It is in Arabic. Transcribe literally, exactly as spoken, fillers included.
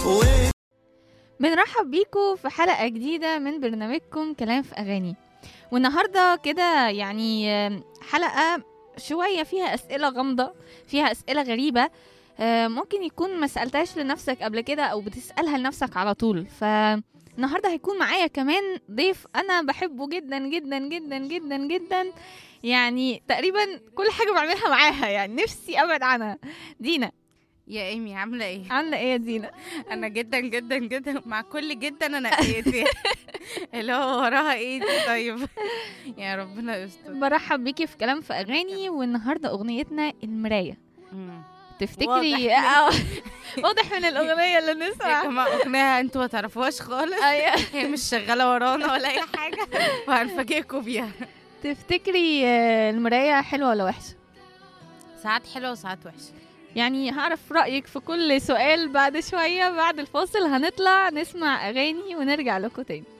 بنرحب بيكم في حلقة جديدة من برنامجكم كلام في أغاني. والنهاردة كده يعني حلقة شوية فيها أسئلة غامضة، فيها أسئلة غريبة، ممكن يكون ما سألتهاش لنفسك قبل كده أو بتسألها لنفسك على طول. فالنهاردة هيكون معايا كمان ضيف أنا بحبه جدا جدا جدا جدا جدا، يعني تقريبا كل حاجة بعملها معاها، يعني نفسي أبعد عنها. دينا. يا ايمي عامله ايه؟ عاملة ايه يا دينا؟ انا جدا جدا جدا مع كل جدا انا ايدي اللي هو وراها ايه دي؟ طيب يا ربنا يستر. برحب بيكي في كلام في اغاني، والنهارده اغنيتنا المرايه. مم. تفتكري واضح من, واضح من الاغنيه اللي يا نسمع. جماعه اغنيه انتوا ما تعرفوهاش خالص، ايوه هي مش شغاله ورانا ولا اي حاجه وهنفاجئكم بيها. تفتكري آه، المرايه حلوه ولا وحشه؟ ساعات حلوه وساعات وحشه. يعني هعرف رايك في كل سؤال بعد شويه. بعد الفاصل هنطلع نسمع اغاني ونرجع لكم تاني.